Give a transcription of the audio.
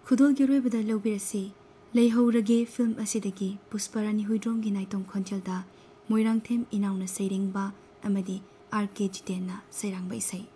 खुदोल की रोइबदा लौबिरसी लेहौरगे film असिदगी Pushparani हुइद्रोंगी नाइतों खोंचलदा Moirangthem इनाउना सैरेंगबा अमदी are के जितेना सैरांगबा इसै।